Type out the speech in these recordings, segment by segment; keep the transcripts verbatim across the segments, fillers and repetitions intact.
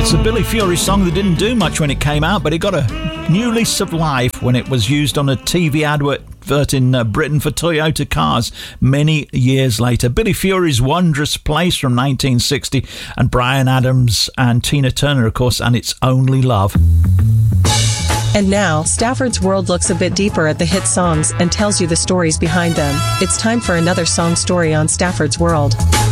It's a Billy Fury song that didn't do much when it came out, but it got a new lease of life when it was used on a T V advert in uh, Britain for Toyota cars many years later. Billy Fury's Wondrous Place from nineteen sixty, and Bryan Adams and Tina Turner, of course, and It's Only Love. And now, Stafford's World looks a bit deeper at the hit songs and tells you the stories behind them. It's time for another song story on Stafford's World.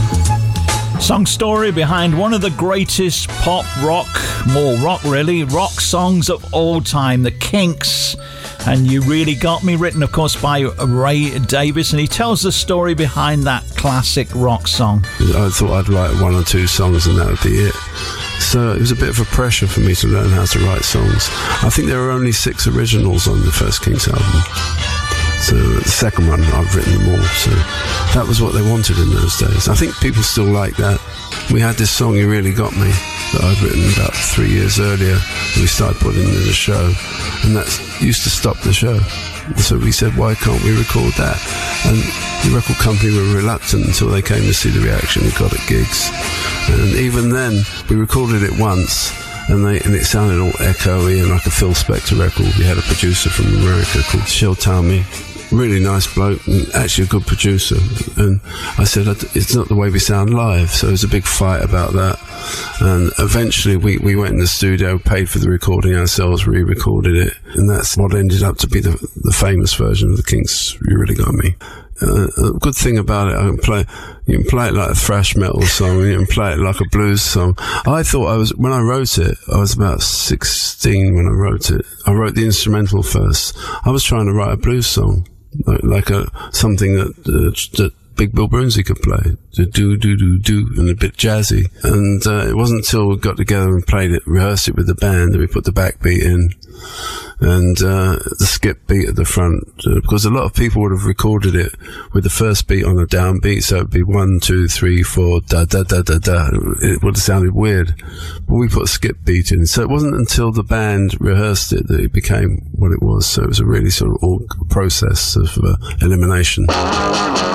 Song story behind one of the greatest pop rock, more rock really, rock songs of all time, the Kinks. And You Really Got Me, written of course by Ray Davies, and he tells the story behind that classic rock song. I thought I'd write one or two songs and that would be it. So it was a bit of a pressure for me to learn how to write songs. I think there were only six originals on the first Kinks album. So the second one, I've written them all. So that was what they wanted in those days. I think people still like that. We had this song, You Really Got Me, that I'd written about three years earlier. And we started putting it in the show. And that used to stop the show. So we said, why can't we record that? And the record company were reluctant until they came to see the reaction we got at gigs. And even then, we recorded it once. And, they, and it sounded all echoey and like a Phil Spector record. We had a producer from America called Shel Talmy, really nice bloke and actually a good producer. And I said, it's not the way we sound live. So there was a big fight about that. And eventually we, we went in the studio, paid for the recording ourselves, re-recorded it. And that's what ended up to be the, the famous version of the Kinks' You Really Got Me. Uh, a good thing about it, I can play, you can play it like a thrash metal song, and you can play it like a blues song. I thought I was, when I wrote it, I was about sixteen when I wrote it. I wrote the instrumental first. I was trying to write a blues song, like, like a, something that, uh, that Big Bill Broonzy could play. Do, do, do, do, do, and a bit jazzy. And, uh, it wasn't until we got together and played it, rehearsed it with the band, that we put the backbeat in. And uh, the skip beat at the front, uh, because a lot of people would have recorded it with the first beat on a downbeat, so it'd be one, two, three, four, da da da da da. It would have sounded weird, but we put a skip beat in. So it wasn't until the band rehearsed it that it became what it was. So it was a really sort of all process of uh, elimination.